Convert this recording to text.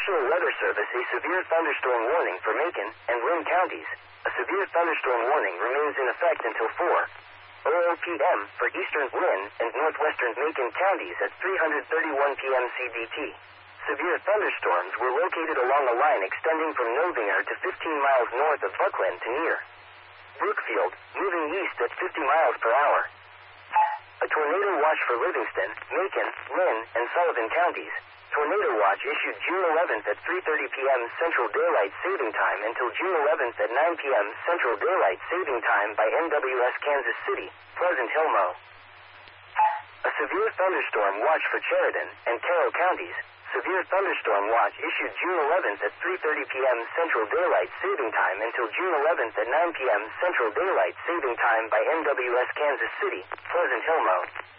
National Weather Service a severe thunderstorm warning for Macon and Linn counties. A severe thunderstorm warning remains in effect until 4:00 p.m. for eastern Linn and northwestern Macon counties at 3:31 p.m. CDT. Severe thunderstorms were located along a line extending from Novinger to 15 miles north of Buckland to near Brookfield, moving east at 50 miles per hour. A tornado watch for Livingston, Macon, Linn, and Sullivan counties. Tornado watch issued June 11th at 3:30 p.m. Central Daylight Saving Time until June 11th at 9 p.m. Central Daylight Saving Time by NWS Kansas City, Pleasant Hill, Mo. A severe thunderstorm watch for Sheridan and Carroll counties. Severe thunderstorm watch issued June 11th at 3:30 p.m. Central Daylight Saving Time until June 11th at 9 p.m. Central Daylight Saving Time by NWS Kansas City, Pleasant Hill, Mo.